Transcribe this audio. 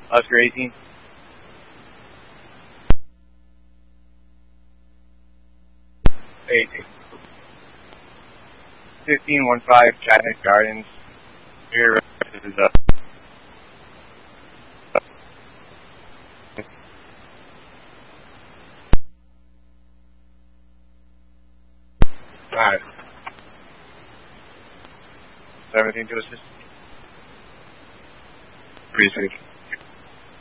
Oscar 18. 18. 1515 Chattanooga Gardens. Rear is up. 17 to assist. Appreciate it.